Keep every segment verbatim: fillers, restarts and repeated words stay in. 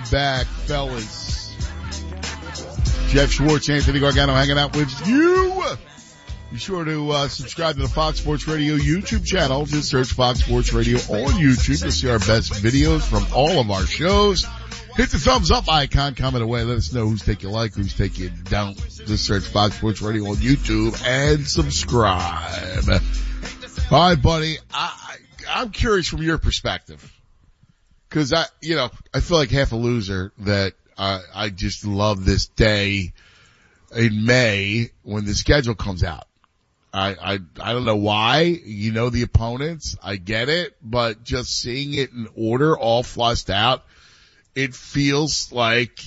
back, fellas. Jeff Schwartz, Anthony Gargano hanging out with you. Be sure to uh, subscribe to the Fox Sports Radio YouTube channel. Just search Fox Sports Radio on YouTube. You'll see our best videos from all of our shows. Hit the thumbs up icon, comment away. Let us know whose take you like, whose take you don't. Just search Fox Sports Radio on YouTube and subscribe. All right, buddy. I, I'm curious from your perspective. Cause I, you know, I feel like half a loser that I, I just love this day in May when the schedule comes out. I, I, I don't know why. You know the opponents. I get it. But just seeing it in order, all flushed out, it feels like,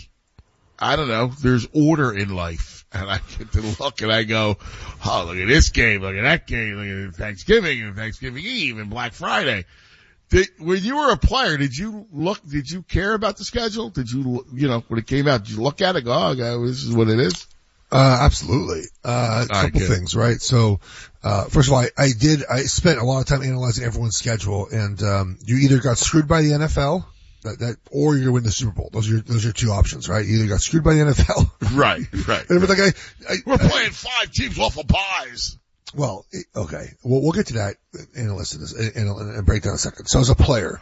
I don't know, there's order in life. And I get to look and I go, oh, look at this game, look at that game, look at Thanksgiving and Thanksgiving Eve and Black Friday. Did, when you were a player, did you look, did you care about the schedule? Did you, you know, when it came out, did you look at it and go, oh, okay, this is what it is? Uh, absolutely. Uh, a couple things, right? So, uh, first of all, I, I did, I spent a lot of time analyzing everyone's schedule and, um, you either got screwed by the N F L, that, that, or you're gonna win the Super Bowl. Those are your, those are your two options, right? You either got screwed by the N F L. Right, right. And like I, I, We're playing five teams off of pies. Well, okay. Well, we'll get to that and listen to this and, and break down a second. So as a player,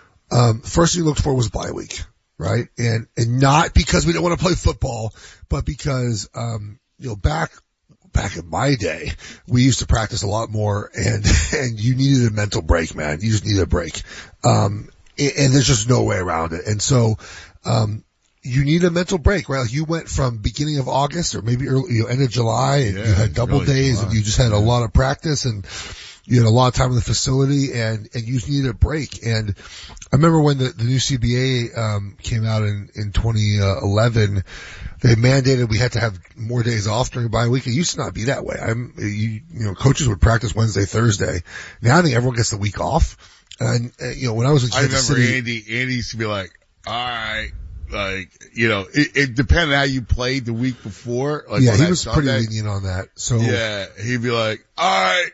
um, first thing you looked for was bye week, right? And, and not because we don't want to play football, but because, um, you know, back, back in my day, we used to practice a lot more and, and you needed a mental break, man. You just needed a break. Um, and, and there's just no way around it. And so, um, you need a mental break, right? Like you went from beginning of August or maybe early, you know, end of July and yeah, you had double really days July. And you just had a lot of practice and you had a lot of time in the facility and, and you just needed a break. And I remember when the, the new C B A, um, came out in, in twenty eleven, they mandated we had to have more days off during bye week. It used to not be that way. I'm, you, you know, coaches would practice Wednesday, Thursday. Now I think everyone gets the week off. And, uh, you know, when I was in Kansas I remember City, Andy, Andy used to be like, all right. Like, you know, it, it depended how you played the week before. Like yeah, he was Sunday, pretty lenient on that. So yeah, he'd be like, all right,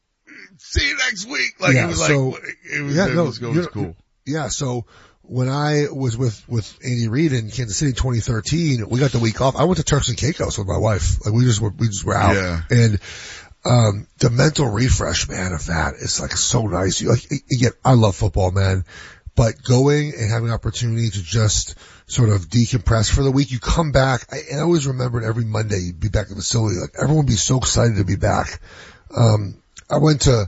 see you next week. Like yeah, it was so, like, it was, yeah, it no, was, it was cool. Yeah, so when I was with, with Andy Reid in Kansas City in twenty thirteen, we got the week off. I went to Turks and Caicos with my wife. Like we just were, we just were out. Yeah. And, um, the mental refresh, man, of that is like so nice. You like, again, I love football, man. But going and having an opportunity to just sort of decompress for the week, you come back. I, I always remembered every Monday you'd be back in the facility. Like everyone would be so excited to be back. Um, I went to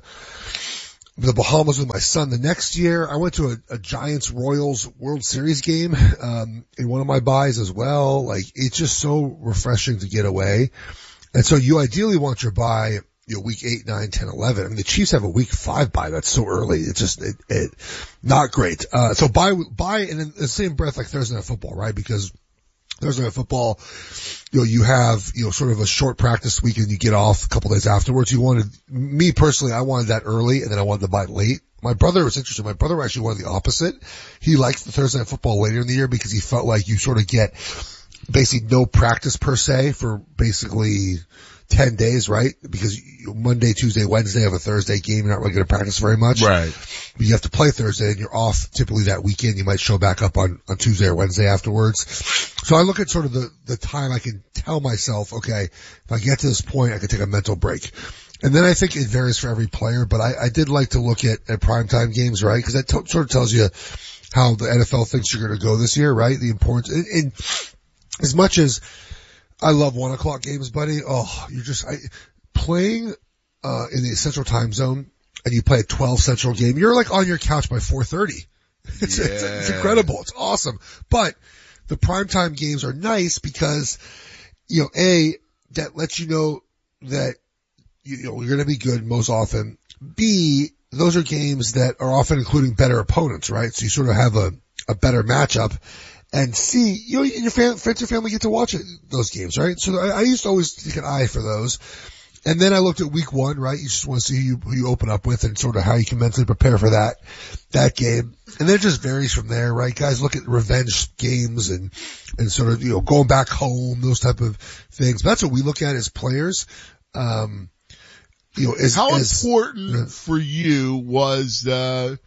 the Bahamas with my son the next year. I went to a, a Giants Royals World Series game, um, in one of my buys as well. Like it's just so refreshing to get away. And so you ideally want your buy, you know, week eight, nine, ten, eleven. I mean, the Chiefs have a week five bye. That's so early. It's just, it, it, not great. Uh, so buy, buy in the same breath like Thursday Night Football, right? Because Thursday Night Football, you know, you have, you know, sort of a short practice week and you get off a couple days afterwards. You wanted, me personally, I wanted that early and then I wanted to buy late. My brother was interested. My brother actually wanted the opposite. He likes the Thursday Night Football later in the year because he felt like you sort of get basically no practice per se for basically ten days, right? Because Monday, Tuesday, Wednesday have a Thursday game. You're not really going to practice very much. Right. But you have to play Thursday and you're off typically that weekend. You might show back up on, on Tuesday or Wednesday afterwards. So I look at sort of the, the time I can tell myself, okay, if I get to this point, I can take a mental break. And then I think it varies for every player, but I, I did like to look at, at primetime games, right? Because that t- sort of tells you how the N F L thinks you're going to go this year, right? The importance, and, and as much as I love one o'clock games, buddy. Oh, you're just, I, playing, uh, in the central time zone and you play a twelve central game, you're like on your couch by four thirty. It's, yeah. it's, it's incredible. It's awesome. But the primetime games are nice because, you know, A, that lets you know that, you know, you're going to be good most often. B, those are games that are often including better opponents, right? So you sort of have a, a better matchup. And C, you know, your fam- friends and family get to watch it, those games, right? So I, I used to always take an eye for those. And then I looked at week one, right? You just want to see who you, who you open up with and sort of how you can mentally prepare for that, that game. And then it just varies from there, right? Guys look at revenge games and, and sort of, you know, going back home, those type of things. But that's what we look at as players. Um, you know, as, how as, important uh, for you was, uh,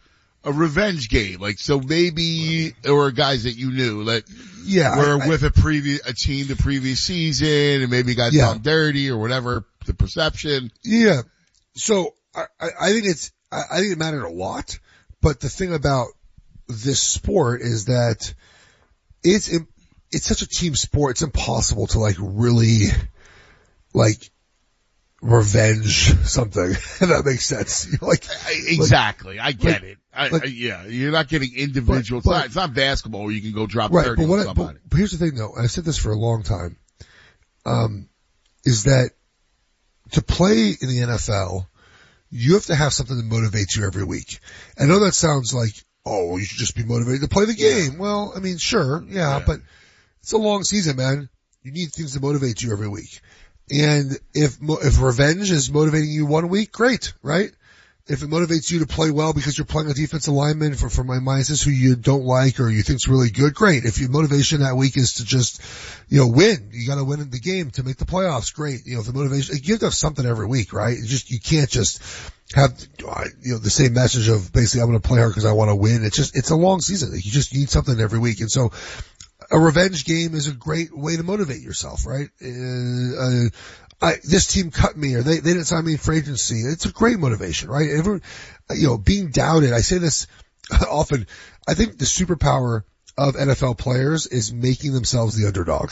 a revenge game. Like, so maybe there were guys that you knew that yeah, were I, with a previous, a team the previous season and maybe got yeah. done dirty or whatever, the perception. Yeah. So I, I think it's, I, I think it mattered a lot, but the thing about this sport is that it's, it's such a team sport. It's impossible to like really like revenge something. If that makes sense. You know, like exactly. Like, I get like, it. I, like, I, yeah, you're not getting individual. But, it's, but, not, it's not basketball where you can go drop right, thirty but what on I, somebody. but, but here's the thing though, and I've said this for a long time, um, is that to play in the N F L, you have to have something that motivates you every week. I know that sounds like, oh, you should just be motivated to play the game. Yeah. Well, I mean, sure, yeah, yeah, but it's a long season, man. You need things to motivate you every week. And if, if revenge is motivating you one week, great, right? If it motivates you to play well because you're playing a defensive lineman for, for my minds who you don't like or you think's really good, great. If your motivation that week is to just, you know, win, you gotta win in the game to make the playoffs, great. You know, if the motivation, you have to have something every week, right? You just, you can't just have, you know, the same message of basically I'm gonna play hard because I want to win. It's just, it's a long season. You just need something every week. And so a revenge game is a great way to motivate yourself, right? Uh, uh I, this team cut me or they, they didn't sign me for agency. It's a great motivation, right? Everyone, you know, being doubted. I say this often. I think the superpower of N F L players is making themselves the underdog.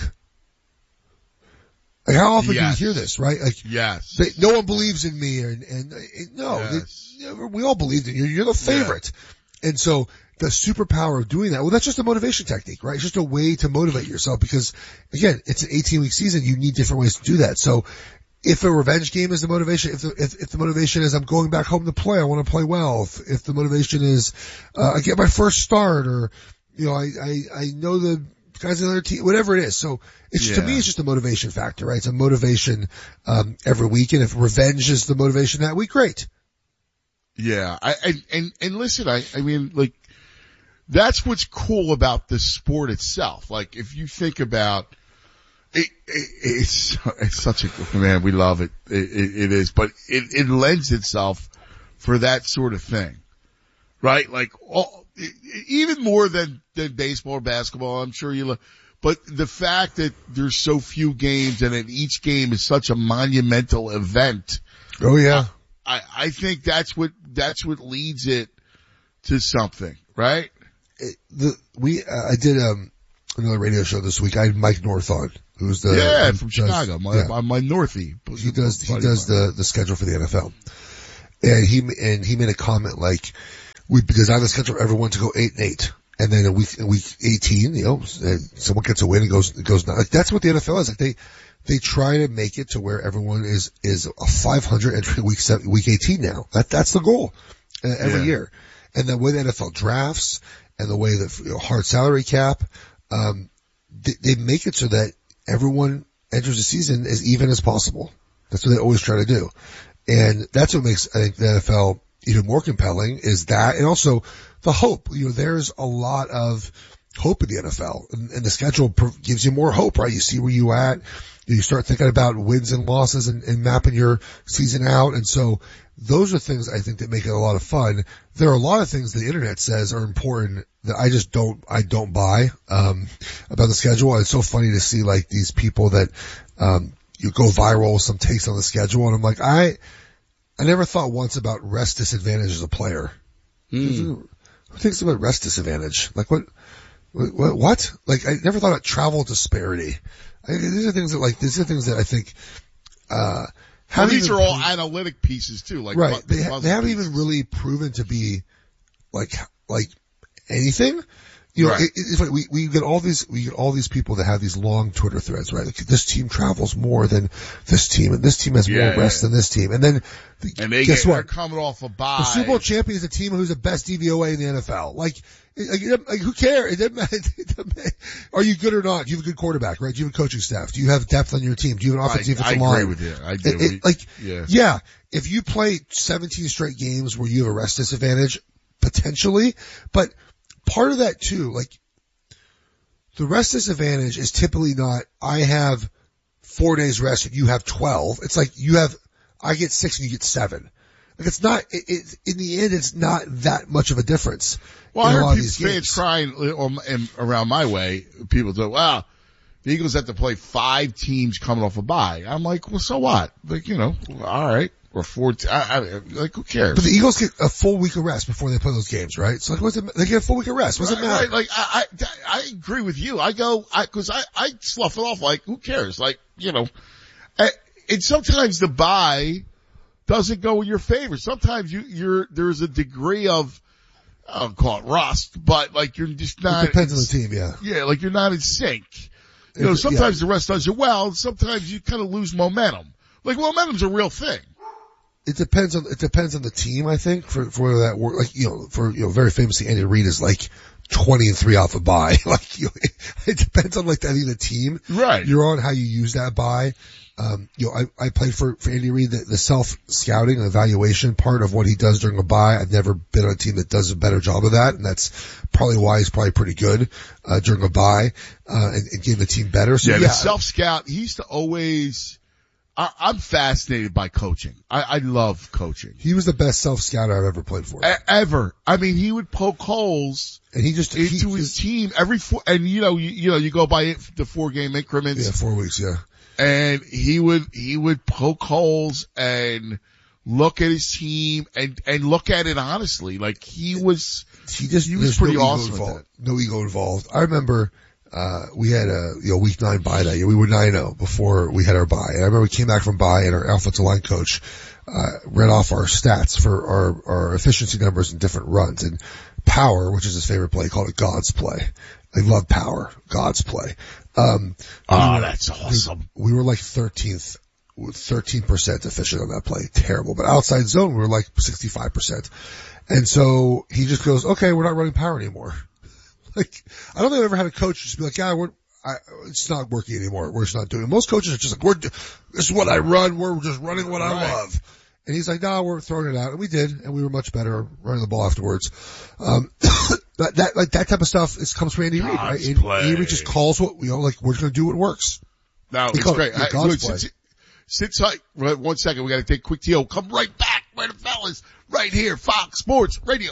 Like how often yes. do you hear this, right? Like, yes. They, no one believes in me and, and, and no, yes. they, we all believed in you. You're the favorite. Yeah. And so, the superpower of doing that, well, that's just a motivation technique, right? It's just a way to motivate yourself because, again, it's an eighteen week season. You need different ways to do that. So if a revenge game is the motivation, if the, if, if the motivation is I'm going back home to play, I want to play well. If, if the motivation is, uh, I get my first start or, you know, I, I, I know the guys on the other team, whatever it is. So it's, yeah. to me, it's just a motivation factor, right? It's a motivation, um, every week. And if revenge is the motivation that week, great. Yeah. I, and, and, and listen, I, I mean, like, that's what's cool about the sport itself. Like, if you think about it, it it's, it's such a, man, we love it. It, it, it is, but it, it lends itself for that sort of thing. Right? Like, all, even more than, than baseball or basketball, I'm sure you love, but the fact that there's so few games and that each game is such a monumental event. Oh yeah. I, I think that's what, that's what leads it to something, right? It, the, we, uh, I did, um, another radio show this week. I had Mike North on, who's the, yeah, um, from does, Chicago. My, yeah. my Northie. He does, he does the, the schedule for the N F L. And he, and he made a comment like, we design the schedule for everyone to go eight and eight. And then in week, in week eighteen, you know, someone gets a win and goes, goes not. Like, that's what the N F L is. Like they, they try to make it to where everyone is, is a five hundred entry week seven, week eighteen now. That, that's the goal uh, every yeah. year. And the way the N F L drafts, and the way that, you know, hard salary cap, um, they, they make it so that everyone enters the season as even as possible. That's what they always try to do. And that's what makes, I think, the N F L even more compelling is that, and also the hope. You know, there's a lot of hope in the N F L, and, and the schedule gives you more hope, right? You see where you at. You start thinking about wins and losses and, and mapping your season out. And so those are things I think that make it a lot of fun. There are a lot of things the internet says are important that I just don't, I don't buy, um, about the schedule. And it's so funny to see like these people that, um, you go viral with some takes on the schedule. And I'm like, I, I never thought once about rest disadvantage as a player. Mm. Who thinks about rest disadvantage? Like what, what, what? Like I never thought about travel disparity. I, these are things that like, these are things that I think, uh, well, these are all analytic pieces too, like, right. They, ha- they haven't even really proven to be like, like anything. You know, right. it, it's funny. We, we get all these, we get all these people that have these long Twitter threads, right? Like this team travels more than this team and this team has yeah, more rest yeah. than this team. And then, the, and they guess get, what? They're coming off a bye. The Super Bowl champion is a team who's the best D V O A in the N F L. Like, Like, like, who cares? It doesn't matter. It doesn't matter. Are you good or not? Do you have a good quarterback, right? Do you have a coaching staff? Do you have depth on your team? Do you have an offensive defensive line? I agree with you. I do. It, it, like, yeah. yeah, if you play seventeen straight games where you have a rest disadvantage, potentially, but part of that too, like, the rest disadvantage is typically not, I have four days rest and you have twelve. It's like you have, I get six and you get seven. Like it's not, it, it, in the end, it's not that much of a difference. Well, I heard people, fans crying around my way. People say, wow, the Eagles have to play five teams coming off a bye. I'm like, well, so what? Like, you know, all right. Or four, t- I, I, like, who cares? But the Eagles get a full week of rest before they play those games, right? So like, what's it, they get a full week of rest. What's right, it matter? Right, like, I, I, I agree with you. I go, I, cause I, I slough it off like, who cares? Like, you know, and sometimes the bye doesn't go in your favor. Sometimes you, you're, there's a degree of, I'll call it rust, but like you're just not. It depends on the team, yeah. Yeah, like you're not in sync. You know, It- sometimes yeah. the rest does you well, and sometimes you kind of lose momentum. Like momentum's a real thing. It depends on, it depends on the team, I think, for, for whether that work, like, you know, for, you know, very famously, Andy Reid is like twenty and three off a bye. Like, you know, it, it depends on like the, I think the team Right. you're on, how you use that bye. Um, you know, I, I played for, for Andy Reid, the, the self-scouting and evaluation part of what he does during a bye. I've never been on a team that does a better job of that, and that's probably why he's probably pretty good, uh, during a bye, uh, and, and getting the team better. So Yeah, yeah, the self-scout, he used to always, I, I'm fascinated by coaching. I, I love coaching. he was the best self-scouter I've ever played for. E- ever. I mean, he would poke holes And he just, he, into his team every four, and you know, you, you know, you go by it, the four game increments. yeah, four weeks, yeah. And he would, he would poke holes and look at his team and, and look at it honestly. Like he was, He just, he was there's pretty no ego awesome with involved. No ego involved. I remember, uh, we had a, you know, week nine bye that year. We were nine oh before we had our bye. And I remember we came back from bye and our offensive line coach, uh, read off our stats for our, our efficiency numbers in different runs. And power, which is his favorite play, he called it God's play. I love power, God's play. Um, oh, we were, that's awesome. We, we were like thirteenth, thirteen percent efficient on that play. Terrible. But outside zone, we were like sixty-five percent. And so he just goes, okay, we're not running power anymore. Like, I don't think I've ever had a coach just be like, yeah, we're, I, it's not working anymore. We're just not doing it. Most coaches are just like, we're, this is what I run. We're just running what I Right. love. And he's like, no, we're throwing it out. And we did. And we were much better running the ball afterwards. Um, that, that, like that type of stuff is, comes from Andy Reid, right? God's Andy, play. Andy Reid just calls what, you know, like, we're just going to do what works. No, He it's called- great. yeah, I, God's look, play. sit, sit tight. Right, one second. We got to take a quick T O. Come right back, right, fellas. Right here, Fox Sports Radio.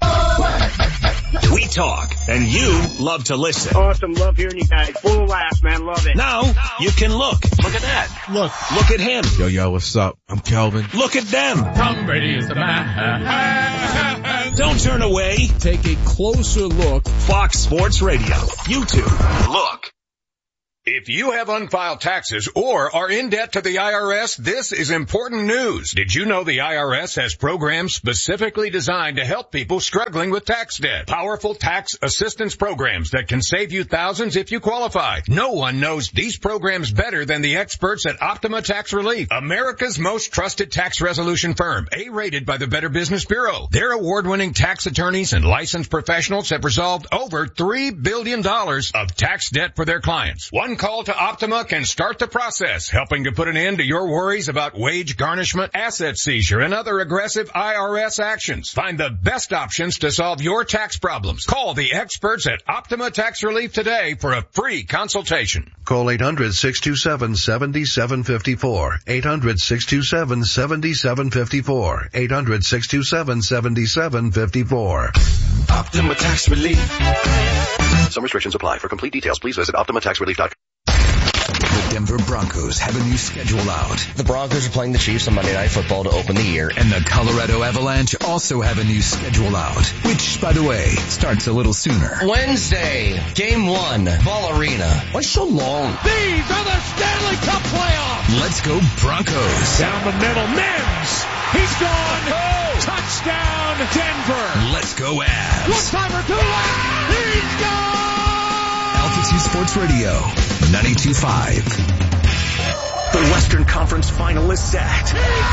We talk, and you love to listen. Awesome. Love hearing you guys. Full of laughs, man. Love it. Now, you can look. Look at that. Look. Look at him. Yo, yo, what's up? I'm Kelvin. Look at them. Tom Brady is the man. Don't turn away. Take a closer look. Fox Sports Radio. YouTube. Look. If you have unfiled taxes or are in debt to the I R S, this is important news. Did you know the I R S has programs specifically designed to help people struggling with tax debt? Powerful tax assistance programs that can save you thousands if you qualify. No one knows these programs better than the experts at Optima Tax Relief, America's most trusted tax resolution firm, A-rated by the Better Business Bureau. Their award-winning tax attorneys and licensed professionals have resolved over three billion dollars of tax debt for their clients. One call to Optima can start the process, helping to put an end to your worries about wage garnishment, asset seizure, and other aggressive I R S actions. Find the best options to solve your tax problems. Call the experts at Optima Tax Relief today for a free consultation. Call eight hundred, six two seven, seven seven five four. eight hundred, six two seven, seven seven five four. eight hundred, six two seven, seven seven five four. Optima Tax Relief. Some restrictions apply. For complete details, please visit optima tax relief dot com. The Denver Broncos have a new schedule out. The Broncos are playing the Chiefs on Monday Night Football to open the year. And the Colorado Avalanche also have a new schedule out, which, by the way, starts a little sooner. Wednesday, game one, Ball Arena. Why so long? These are the Stanley Cup playoffs. Let's go Broncos. Down the middle, Mims. He's gone. Oh. Touchdown, Denver. Let's go Avs. One timer, two left. He's gone. Altitude Sports Radio, ninety-two point five. The Western Conference final is set.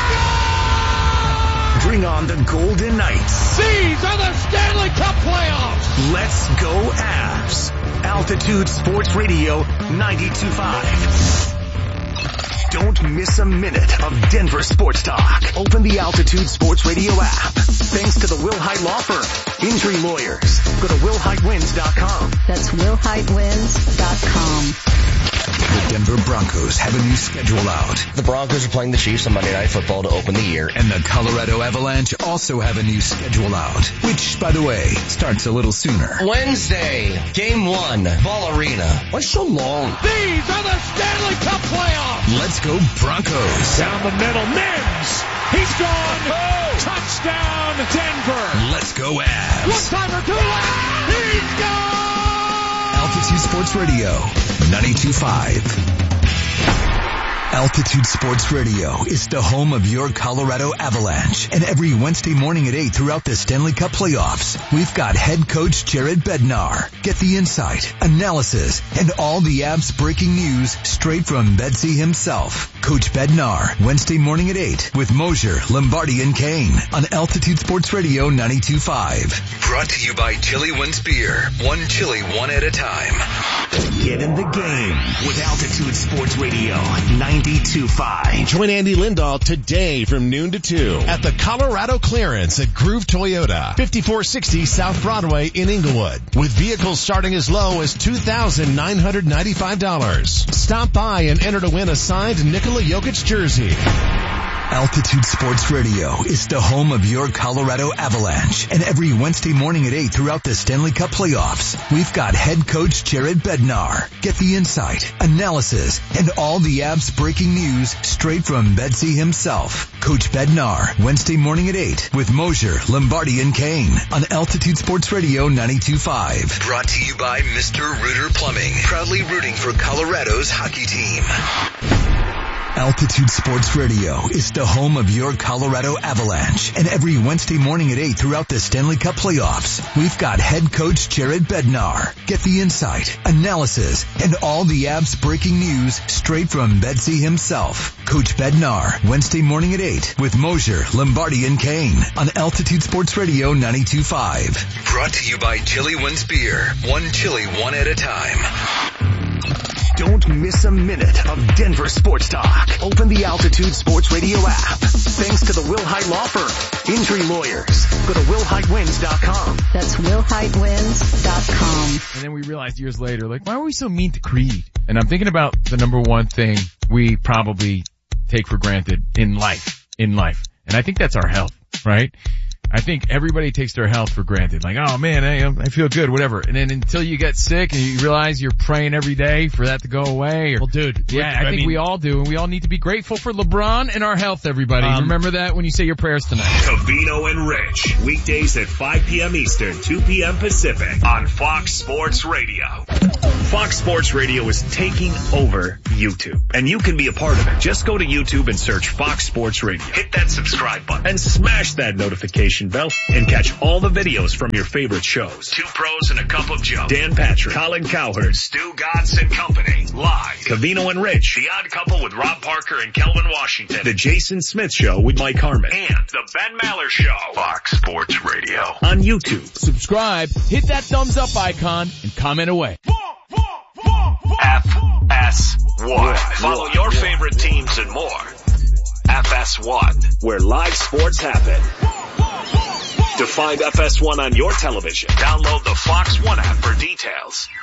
Bring on the Golden Knights. These are the Stanley Cup playoffs. Let's go Avs. Altitude Sports Radio, ninety-two point five. Don't miss a minute of Denver sports talk. Open the Altitude Sports Radio app. Thanks to the Will Hite Law Firm. Injury lawyers. Go to will hite wins dot com. That's will hite wins dot com. The Denver Denver Broncos have a new schedule out. The Broncos are playing the Chiefs on Monday Night Football to open the year. And the Colorado Avalanche also have a new schedule out, which, by the way, starts a little sooner. Wednesday, game one, Ball Arena. Why so long? These are the Stanley Cup playoffs. Let's go Broncos. Down the middle, Mims. He's gone. Oh. Touchdown, Denver. Let's go Avs. One timer, two left. He's gone. Altitude Sports Radio, ninety-two point five. Altitude Sports Radio is the home of your Colorado Avalanche. And every Wednesday morning at eight throughout the Stanley Cup playoffs, we've got head coach Jared Bednar. Get the insight, analysis, and all the Avs breaking news straight from Bedsy himself. Coach Bednar, Wednesday morning at eight with Mosier, Lombardi, and Kane on Altitude Sports Radio ninety-two point five. Brought to you by Chili Wins Beer. One chili, one at a time. Get in the game with Altitude Sports Radio ninety-two point five. Join Andy Lindahl today from noon to two at the Colorado Clearance at Groove Toyota, fifty-four sixty South Broadway in Inglewood, with vehicles starting as low as two thousand nine hundred ninety-five dollars. Stop by and enter to win a signed Nikola Jokic jersey. Altitude Sports Radio is the home of your Colorado Avalanche. And every Wednesday morning at eight throughout the Stanley Cup playoffs, we've got head coach Jared Bednar. Get the insight, analysis, and all the Avs breaking news straight from Bedsy himself. Coach Bednar, Wednesday morning at eight with Mosier, Lombardi, and Kane on Altitude Sports Radio ninety-two point five. Brought to you by Mister Rooter Plumbing, proudly rooting for Colorado's hockey team. Altitude Sports Radio is the home of your Colorado Avalanche. And every Wednesday morning at eight throughout the Stanley Cup playoffs, we've got head coach Jared Bednar. Get the insight, analysis, and all the Avs breaking news straight from Bedsy himself. Coach Bednar, Wednesday morning at eight with Mosier, Lombardi, and Kane on Altitude Sports Radio ninety-two point five. Brought to you by Chili Wins Beer. One chili, one at a time. Don't miss a minute of Denver Sports Talk. Open the Altitude Sports Radio app. Thanks to the Will Hite Law Firm. Injury lawyers. Go to will hite wins dot com. That's will hite wins dot com. And then we realized years later, like, why were we so mean to Creed? And I'm thinking about the number one thing we probably take for granted in life, in life. And I think that's our health, right? I think everybody takes their health for granted. Like, oh man, I, I feel good, whatever. And then until you get sick and you realize you're praying every day for that to go away. Or, well, dude. Yeah, I, I think mean, we all do. And we all need to be grateful for LeBron and our health, everybody. Um, Remember that when you say your prayers tonight. Covino and Rich. Weekdays at five p.m. Eastern, two p.m. Pacific on Fox Sports Radio. Fox Sports Radio is taking over YouTube, and you can be a part of it. Just go to YouTube and search Fox Sports Radio. Hit that subscribe button and smash that notification bell and catch all the videos from your favorite shows. Two Pros and a Cup of Joe. Dan Patrick, Colin Cowherd, Stu Gatz and Company. Live. Covino and Rich. The Odd Couple with Rob Parker and Kelvin Washington. The Jason Smith Show with Mike Harmon. And The Ben Maller Show. Fox Sports Radio. On YouTube. Subscribe, hit that thumbs up icon, and comment away. F S one. Follow your favorite teams and more. F S one, where live sports happen. To find F S one on your television, download the Fox One app for details.